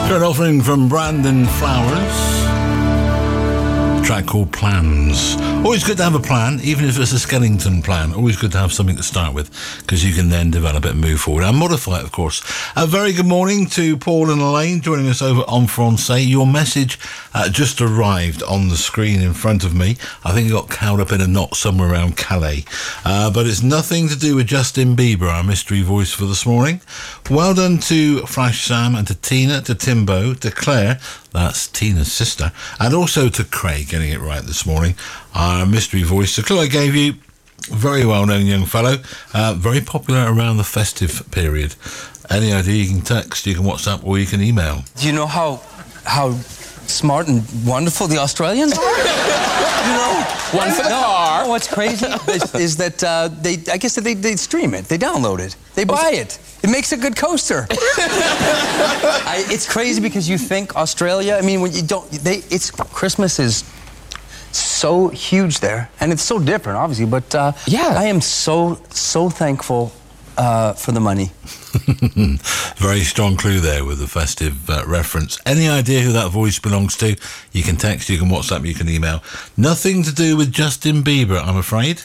An offering from Brandon Flowers. A track called Plans. Always good to have a plan, even if it's a skeleton plan. Always good to have something to start with, because you can then develop it and move forward and modify it, of course. A very good morning to Paul and Elaine joining us over on Francais. Your message just arrived on the screen in front of me. I think it got caught up in a knot somewhere around Calais. But it's nothing to do with Justin Bieber, our mystery voice for this morning. Well done to Flash Sam and to Tina, to Timbo, to Claire, that's Tina's sister, and also to Craig getting it right this morning, our mystery voice. The clue I gave you, very well-known young fellow, very popular around the festive period. Any idea? You can text, you can WhatsApp, or you can email. Do you know how smart and wonderful the Australians are? You know, one for the car. What's crazy is that I guess they stream it, they download it, they buy it. It makes a good coaster. It's crazy because you think Australia, I mean, when you don't, Christmas is so huge there, and it's so different, obviously, but yeah. I am so thankful for the money. Very strong clue there with the festive reference. Any idea who that voice belongs to? You can text, you can WhatsApp, you can email. Nothing to do with Justin Bieber, I'm afraid.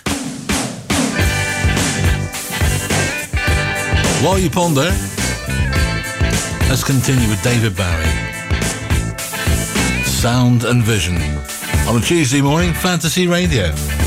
While you ponder, let's continue with David Bowie. Sound and Vision on a Tuesday morning, Fantasy Radio.